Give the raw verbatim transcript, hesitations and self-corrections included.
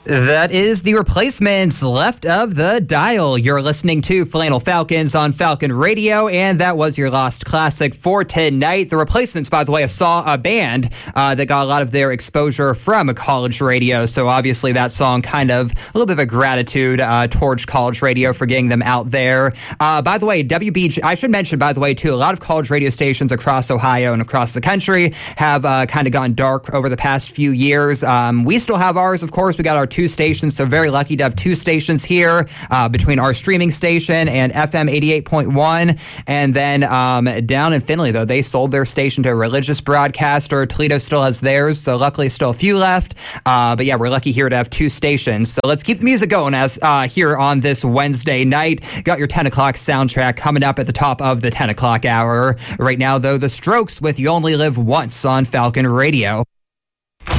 That is the Replacements, Left of the Dial. You're listening to Flannel Falcons on Falcon Radio, and that was your Lost Classic for tonight. The Replacements, by the way, I saw a band uh, that got a lot of their exposure from college radio, so obviously that song kind of a little bit of a gratitude uh, towards college radio for getting them out there. Uh, by the way, W B G, I should mention, by the way, too, a lot of college radio stations across Ohio and across the country have uh, kind of gone dark over the past few years. Um, we still have ours, of course. We got our two stations, so very lucky to have two stations here uh, between our streaming station and F M eighty-eight point one. And then um, down in Findlay, though, they sold their station to a religious broadcaster. Toledo still has theirs, so luckily still a few left. Uh, but yeah, we're lucky here to have two stations. So let's keep the music going as uh, here on this Wednesday night. Got your ten o'clock soundtrack coming up at the top of the ten o'clock hour. Right now, though, The Strokes with You Only Live Once on Falcon Radio.